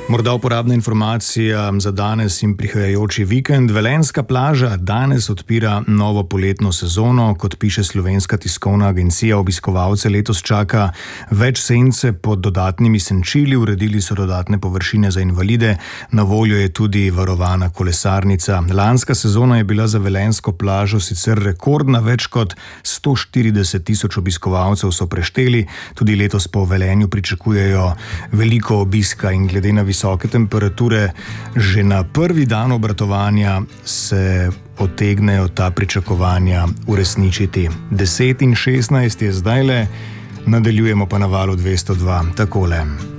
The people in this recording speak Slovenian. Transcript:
Morda uporabna informacija za danes in prihajajoči vikend. Velenjska plaža danes odpira novo poletno sezono. Kot piše Slovenska tiskovna agencija, obiskovalce letos čaka več sence pod dodatnimi senčili, uredili so dodatne površine za invalide, na voljo je tudi varovana kolesarnica. Lanska sezona je bila za velenjsko plažo sicer rekordna, več kot 140.000 obiskovalcev so prešteli. Tudi letos po Velenju pričakujejo veliko obiska in glede na visoke temperature že na prvi dan obratovanja se otegnejo ta pričakovanja uresničiti. 10:16 je zdajle, nadaljujemo pa na valu 202 takole.